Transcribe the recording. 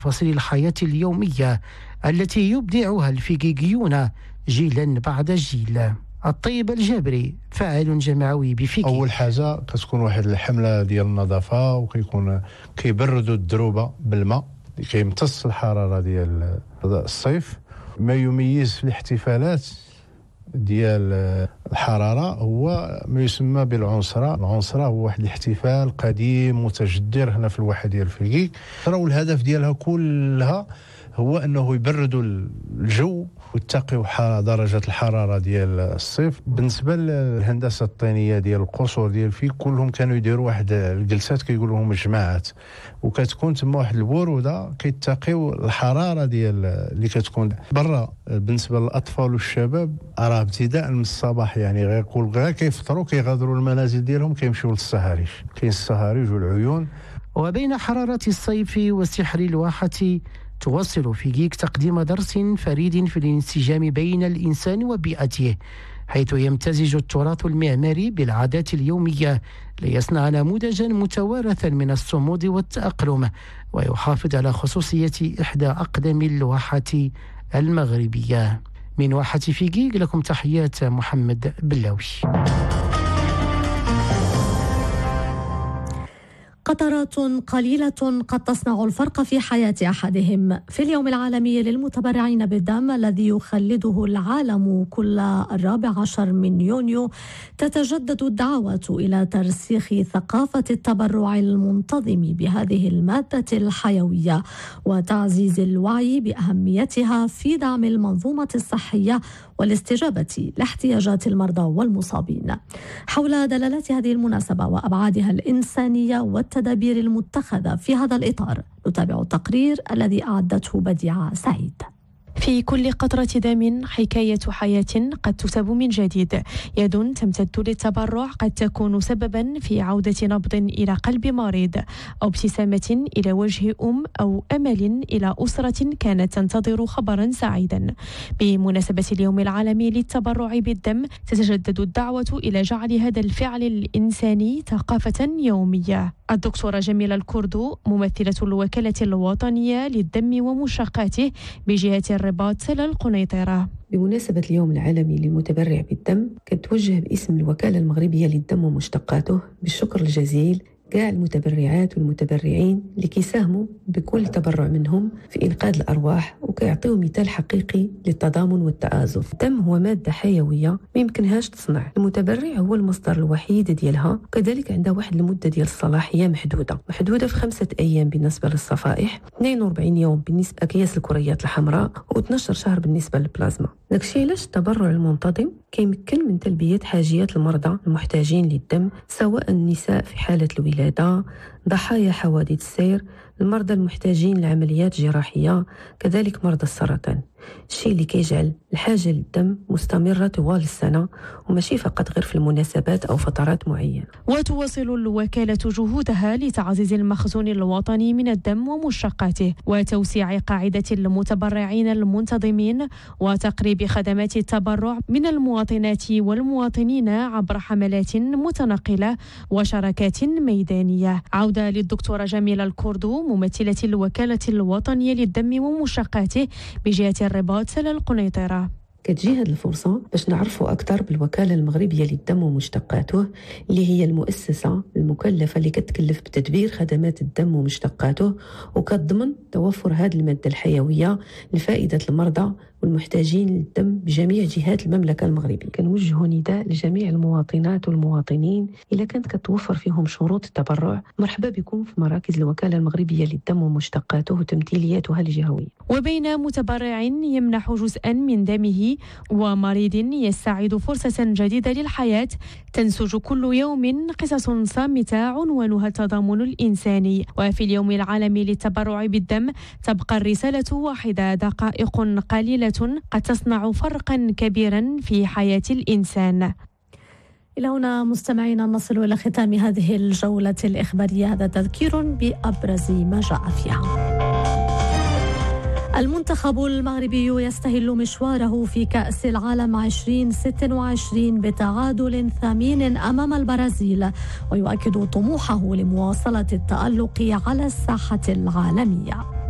تفاصيل الحياة اليومية التي يبدعها الفيجيجيون جيلا بعد جيل. الطيب الجابري فاعل جمعوي بفيجي. اول حاجه كتكون واحد الحمله ديال النظافه، وكيكون كيبردوا الدروبه بالماء اللي كيمتص الحراره ديال الصيف. ما يميز في الاحتفالات ديال الحراره هو ما يسمى بالعنصره. العنصره هو واحد الاحتفال قديم متجدر هنا في الواحه ديال فيجي، والهدف ديالها كلها هو انه يبردوا الجو ويتقيوا درجة الحرارة ديال الصيف. بالنسبة للهندسة الطينية ديال القصور ديال فيك كلهم كانوا يديروا واحد الجلسات كيقولوا لهم الجماعات، وكتكون تما واحد البرودة كيتقيوا الحرارة ديال اللي كتكون برا. بالنسبة للأطفال والشباب راه ابتداء من الصباح يعني غير كيفطروا كيغادروا المنازل ديالهم كيمشيو للسهاريج. كاين السهاريج والعيون. وبين حرارة الصيف وسحر الواحة تواصل فيجيك تقديم درس فريد في الانسجام بين الإنسان وبيئته، حيث يمتزج التراث المعماري بالعادات اليومية ليصنع نموذجا متوارثا من الصمود والتأقلم، ويحافظ على خصوصية إحدى أقدم الواحات المغربية. من واحة فيجيك لكم تحيات محمد بلاوي. قطرات قليلة قد تصنع الفرق في حياة أحدهم. في اليوم العالمي للمتبرعين بالدم الذي يخلده العالم كل 14 من يونيو، تتجدد الدعوة إلى ترسيخ ثقافة التبرع المنتظم بهذه المادة الحيوية وتعزيز الوعي بأهميتها في دعم المنظومة الصحية والاستجابة لاحتياجات المرضى والمصابين. حول دلالات هذه المناسبة وأبعادها الإنسانية والتدابير المتخذة في هذا الإطار، نتابع التقرير الذي أعدته بديعة سعيد. في كل قطرة دم حكاية حياة قد تكتب من جديد. يد تمتد للتبرع قد تكون سببا في عودة نبض إلى قلب مريض، أو ابتسامة إلى وجه أو أمل إلى أسرة كانت تنتظر خبرا سعيدا. بمناسبة اليوم العالمي للتبرع بالدم، تتجدد الدعوة إلى جعل هذا الفعل الإنساني ثقافة يومية. الدكتورة جميلة الكردو ممثلة الوكالة الوطنية للدم ومشتقاته بجهة الرباط للقنيطرة. بمناسبة اليوم العالمي للمتبرع بالدم، كنتوجه باسم الوكالة المغربية للدم ومشتقاته بالشكر الجزيل كاع المتبرعات والمتبرعين اللي كيساهموا بكل تبرع منهم في إنقاذ الأرواح وكيعطيو مثال حقيقي للتضامن والتآزف. الدم هو مادة حيوية ما يمكنهاش تصنع، المتبرع هو المصدر الوحيد ديالها، وكذلك عندها واحد المدة ديال الصلاحية محدودة في 5 أيام بالنسبة للصفائح، 42 يوم بالنسبة لأكياس الكريات الحمراء، و12 شهر بالنسبة للبلازما. داكشي علاش التبرع المنتظم كيمكن من تلبية حاجيات المرضى المحتاجين للدم، سواء النساء في حالة الولادة، ضحايا حوادث السير، المرضى المحتاجين لعمليات جراحية، كذلك مرضى السرطان. الشيء اللي كيجعل الحاجة للدم مستمرة طوال السنة وماشي فقط غير في المناسبات أو فترات معينة. وتواصل الوكالة جهودها لتعزيز المخزون الوطني من الدم ومشتقاته، وتوسيع قاعدة المتبرعين المنتظمين، وتقريب خدمات التبرع من المواطنات والمواطنين عبر حملات متنقلة وشراكات ميدانية. عودة للدكتورة جميلة الكردو ممثلة الوكالة الوطنية للدم ومشتقاته بجهة الرباط للقنيطرة. كتجي هذه الفرصة باش نعرفوا أكثر بالوكالة المغربية للدم ومشتقاته، اللي هي المؤسسة المكلفة اللي كتكلف بتدبير خدمات الدم ومشتقاته، وكتضمن توفر هذه المادة الحيوية لفائدة المرضى والمحتاجين للدم بجميع جهات المملكة المغربية. كنوجه نداء لجميع المواطنات والمواطنين إذا كانت كتوفر فيهم شروط التبرع، مرحبا بكم في مراكز الوكالة المغربية للدم ومشتقاته وتمثيلياتها الجهوية. وبين متبرع يمنح جزءا من دمه ومريض يستعيد فرصة جديدة للحياة، تنسج كل يوم قصص صامتة عنوانها التضامن الإنساني. وفي اليوم العالمي للتبرع بالدم تبقى الرسالة واحدة: دقائق قليلة قد تصنع فرقا كبيرا في حياة الإنسان. إلى هنا مستمعينا نصل إلى ختام هذه الجولة الإخبارية، هذا تذكير بأبرز ما جاء فيها. المنتخب المغربي يستهل مشواره في كأس العالم 2026 بتعادل ثمين أمام البرازيل، ويؤكد طموحه لمواصلة التألق على الساحة العالمية.